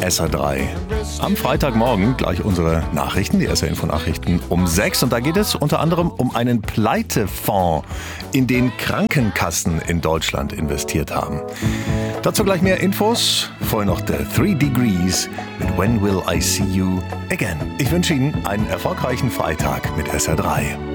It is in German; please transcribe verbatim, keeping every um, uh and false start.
S R drei. Am Freitagmorgen gleich unsere Nachrichten, die S R Info-Nachrichten um sechs. Und da geht es unter anderem um einen Pleitefonds, in den Krankenkassen in Deutschland investiert haben. Dazu gleich mehr Infos. Vorher noch der Three Degrees mit When Will I See You Again. Ich wünsche Ihnen einen erfolgreichen Freitag mit S R drei.